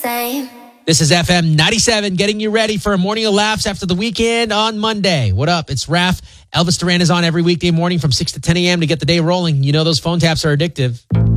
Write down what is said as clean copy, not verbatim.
same. This is FM 97, getting you ready for a morning of laughs after the weekend on Monday. What up? It's Raph. Elvis Duran is on every weekday morning from 6 to 10 a.m. to get the day rolling. You know those phone taps are addictive.